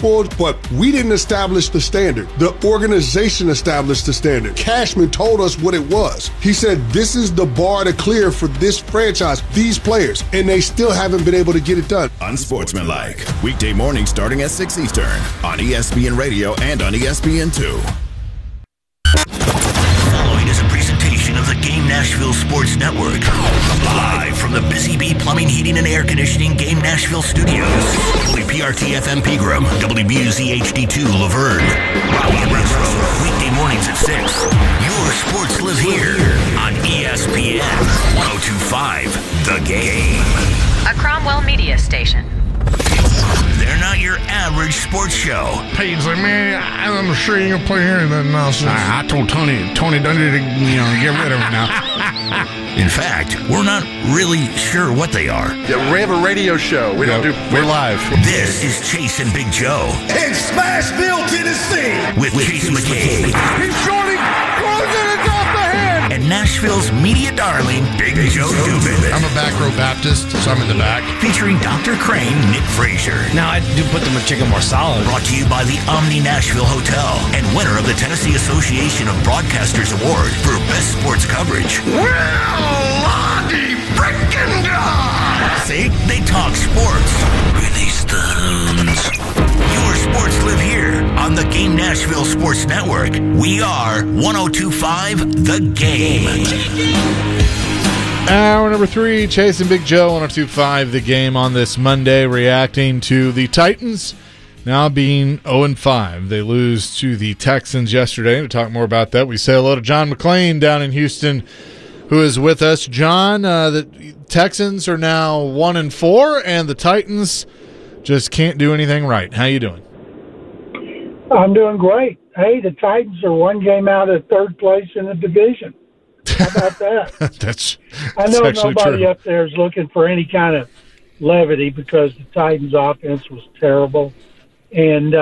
pulled, but we didn't establish the standard. The organization established the standard. Cashman told us what it was. He said, this is the bar to clear for this franchise, these players, and they still haven't been able to get it done. Unsportsmanlike. Weekday mornings starting at 6 Eastern on ESPN Radio and on ESPN2. Following is a presentation of the Game Nashville Sports Network. Live from the Busy Bee Plumbing, Heating, and Air Conditioning Game Nashville Studios. WPRT FM Pegram, WBUZ HD2 Laverne. Rocky Retro, weekday mornings at 6. Your sports live here on ESPN 102.5 The Game. A Cromwell Media Station. They're not your average sports show. Payne's like, man, I'm sure you ain't gonna play anything nonsense. I told Tony Dungy to get rid of him now. In fact, we're not really sure what they are. Yeah, we have a radio show. We're live. This is Chase and Big Joe. In Smashville, Tennessee. With Chase McKay. He's shorting. It's off the head. And Nashville's media darling, Big Joe Dubin. I'm a back row Baptist, so I'm in the back. Featuring Dr. Crane, Nick Frazier. Now, I do put the chicken more solid. Brought to you by the Omni Nashville Hotel and winner of the Tennessee Association of Broadcasters Award for Best Sports Coverage. Lottie freaking God! See? They talk sports. Release the hounds. Your sports live here on the Game Nashville Sports Network. We are 102.5 The Game. Hour number 3, Chase and Big Joe, 102.5 The Game on this Monday, reacting to the Titans now being 0-5. They lose to the Texans yesterday. To talk more about that, we say hello to John McClain down in Houston, who is with us. John, the Texans are now 1-4, and the Titans just can't do anything right. How you doing? I'm doing great. Hey, the Titans are one game out of third place in the division. How about that? that's I know true. nobody up there is looking for any kind of levity because the Titans' offense was terrible. And,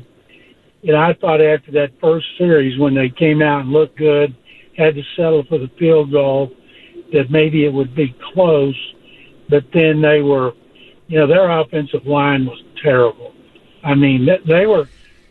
I thought after that first series when they came out and looked good, had to settle for the field goal, that maybe it would be close. But then they were, their offensive line was terrible. I mean, the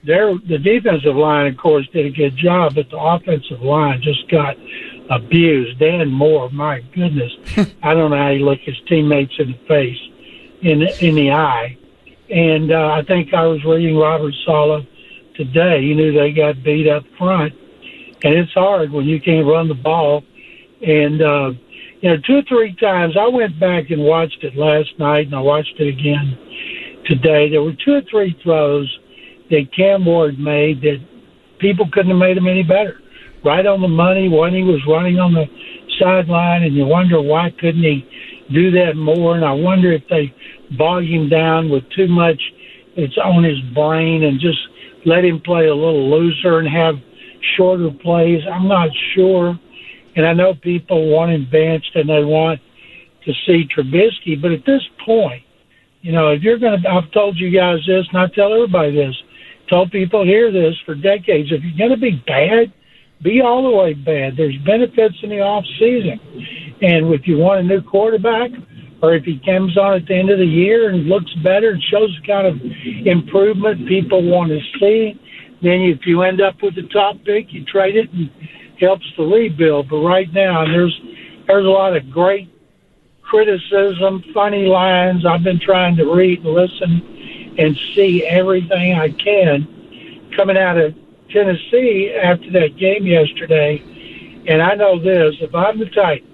defensive line, of course, did a good job, but the offensive line just got abused. Dan Moore, my goodness, I don't know how he looked his teammates in the face, in the eye. And I think I was reading Robert Saleh today. You knew they got beat up front, and it's hard when you can't run the ball. And 2 or 3 times I went back and watched it last night, and I watched it again today. There were 2 or 3 throws that Cam Ward made that people couldn't have made them any better. Right on the money when he was running on the sideline, and you wonder why couldn't he do that more. And I wonder if they bog him down with too much it's on his brain and just let him play a little looser and have shorter plays. I'm not sure. And I know people want him benched and they want to see Trubisky, but at this point, if you're going to, I've told you guys this, and I tell everybody this, told people hear this for decades, if you're going to be bad, be all the way bad. There's benefits in the off season. And if you want a new quarterback, or if he comes on at the end of the year and looks better and shows the kind of improvement people want to see, then if you end up with the top pick, you trade it and helps the rebuild. But right now, there's a lot of great criticism, funny lines. I've been trying to read and listen and see everything I can coming out of Tennessee after that game yesterday. And I know this, if I'm the Titans,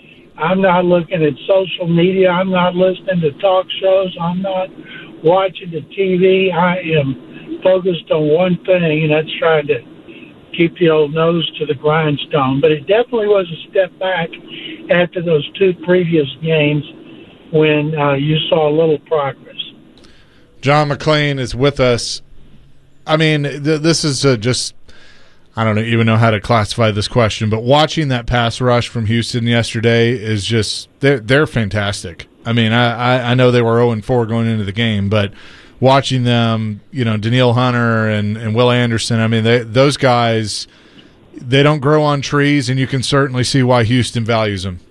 I'm not looking at social media. I'm not listening to talk shows. I'm not watching the TV. I am focused on one thing, and that's trying to keep the old nose to the grindstone. But it definitely was a step back after those 2 previous games when you saw a little progress. John McClain is with us. I mean, this is just – I don't even know how to classify this question, but watching that pass rush from Houston yesterday is just they're fantastic. I mean, I know they were 0-4 going into the game, but watching them, Danielle Hunter and Will Anderson, I mean, those guys, they don't grow on trees, and you can certainly see why Houston values them.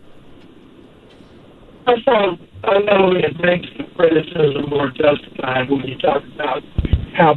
I know it makes the criticism more justified when you talk about how